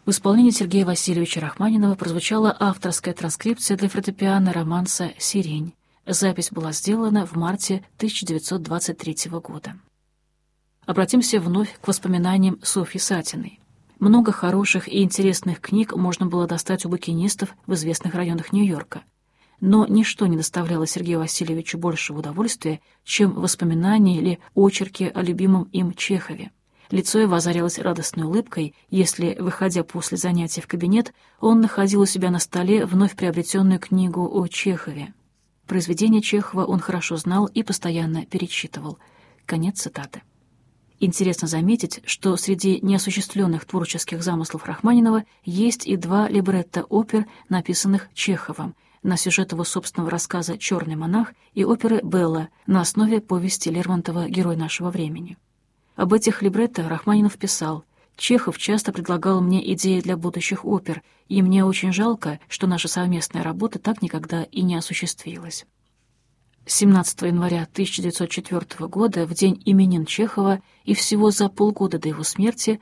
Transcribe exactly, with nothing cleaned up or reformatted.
В исполнении Сергея Васильевича Рахманинова прозвучала авторская транскрипция для фортепиано романса «Сирень». Запись была сделана в марте тысяча девятьсот двадцать третьего года. Обратимся вновь к воспоминаниям Софьи Сатиной. Много хороших и интересных книг можно было достать у букинистов в известных районах Нью-Йорка. Но ничто не доставляло Сергею Васильевичу большего удовольствия, чем воспоминания или очерки о любимом им Чехове. Лицо его озарялось радостной улыбкой, если, выходя после занятий в кабинет, он находил у себя на столе вновь приобретенную книгу о Чехове. Произведения Чехова он хорошо знал и постоянно перечитывал. Конец цитаты. Интересно заметить, что среди неосуществленных творческих замыслов Рахманинова есть и два либретто опер, написанных Чеховым, на сюжет его собственного рассказа «Черный монах» и оперы «Белла» на основе повести Лермонтова «Герой нашего времени». Об этих либретто Рахманинов писал: «Чехов часто предлагал мне идеи для будущих опер, и мне очень жалко, что наша совместная работа так никогда и не осуществилась». семнадцатого января тысяча девятьсот четвёртого года, в день именин Чехова и всего за полгода до его смерти,